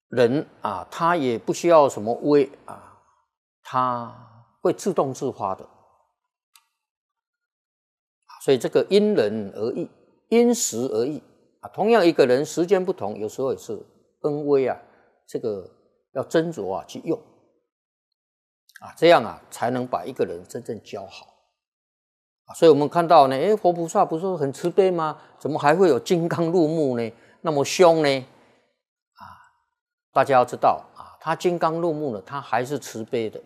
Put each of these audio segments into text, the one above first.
人啊，他也不需要什么威啊，他会自动自发的。所以这个因人而异，因时而异啊。同样一个人时间不同，有时候也是恩威啊，这个要斟酌啊去用啊，这样啊才能把一个人真正教好啊。所以我们看到呢，佛菩萨不是很慈悲吗？怎么还会有金刚怒目呢？那么凶呢？啊，大家要知道啊，他金刚怒目呢，他还是慈悲的。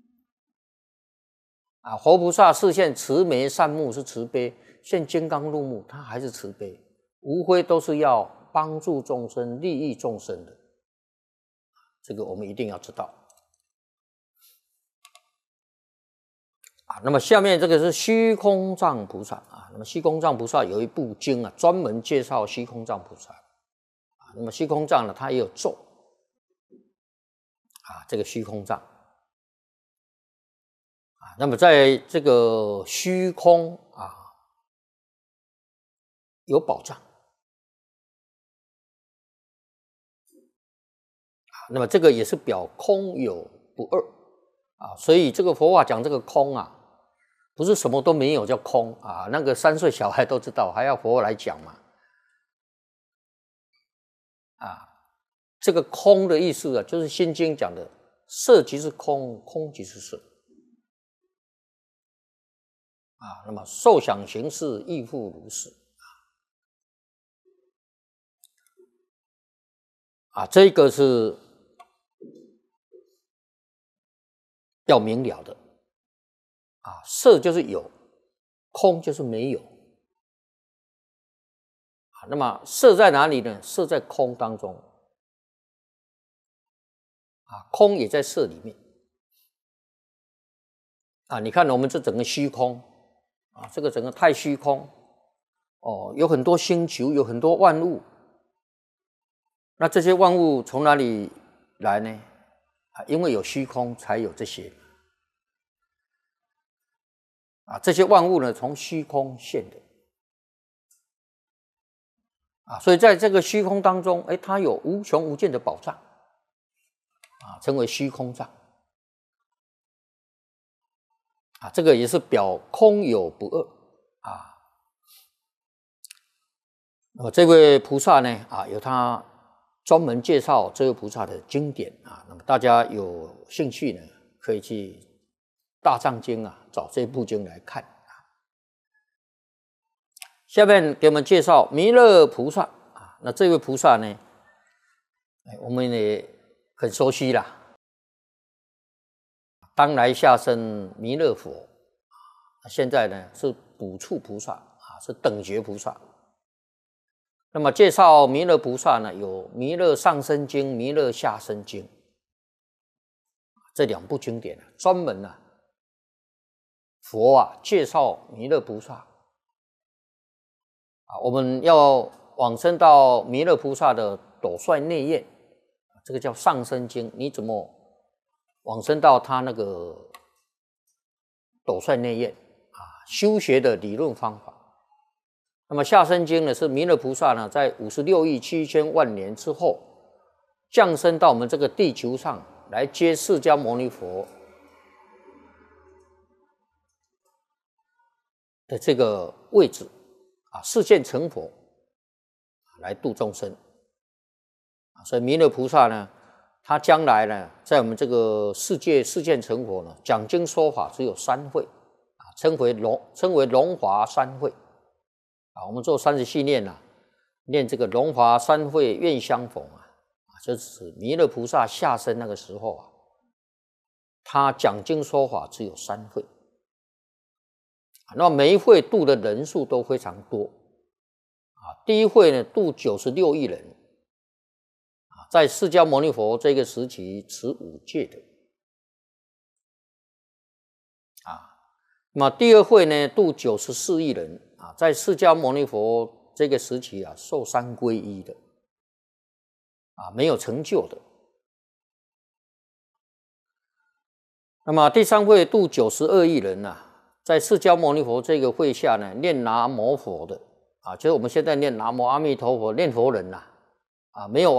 啊，佛菩萨示现慈眉善目是慈悲，现金刚怒目他还是慈悲，无非都是要帮助众生、利益众生的。这个我们一定要知道。啊，那么下面这个是虚空藏菩萨啊。那么虚空藏菩萨有一部经啊，专门介绍虚空藏菩萨。啊，那么虚空藏呢，它也有咒啊，这个虚空藏。那么在这个虚空啊，有宝藏啊，那么这个也是表空有不二啊，所以这个佛法讲这个空啊，不是什么都没有叫空啊，那个3岁小孩都知道，还要佛来讲嘛啊，这个空的意思啊，就是《心经》讲的色即是空，空即是色。啊，那么受想行识亦复如是啊，这个是要明了的啊。色就是有，空就是没有啊。那么色在哪里呢？色在空当中啊，空也在色里面啊。你看我们这整个虚空啊，这个整个太虚空哦，有很多星球，有很多万物。那这些万物从哪里来呢？啊，因为有虚空才有这些啊。这些万物呢，从虚空现的啊，所以在这个虚空当中，它有无穷无尽的宝藏啊，称为虚空藏啊。这个也是表空有不二啊。那么这位菩萨呢啊，有他专门介绍这位菩萨的经典啊。那么大家有兴趣呢，可以去大藏经啊找这部经来看啊。下面给我们介绍弥勒菩萨啊。那这位菩萨呢，我们也很熟悉啦。当来下生弥勒佛，现在呢是补处菩萨啊，是等觉菩萨。那么介绍弥勒菩萨呢，有《弥勒上生经》《弥勒下生经》这2部经典啊，专门啊佛啊介绍弥勒菩萨啊。我们要往生到弥勒菩萨的斗率内院，这个叫上生经。你怎么往生到他那个斗率内院啊？修学的理论方法。那么下生经呢，是弥勒菩萨呢，在56亿7千万年之后，降生到我们这个地球上来接释迦牟尼佛的这个位置啊，示现成佛来度众生啊。所以弥勒菩萨呢，他将来呢，在我们这个世界示现成佛呢，讲经说法只有3会啊，称为龙华3会。啊，我们做34念啊，念这个龙华3会愿相逢啊，就是弥勒菩萨下生那个时候啊，他讲经说法只有3会，那么每一会度的人数都非常多啊。第一会呢度96亿人啊，在释迦牟尼佛这个时期持5戒的啊。那么第二会呢度94亿人啊，在释迦牟尼佛这个时期啊，受3皈依的啊，没有成就的。那么第3会度92亿人啊，在释迦牟尼佛这个会下呢，念南无佛的啊，就是我们现在念南无阿弥陀佛念佛人呐啊，没有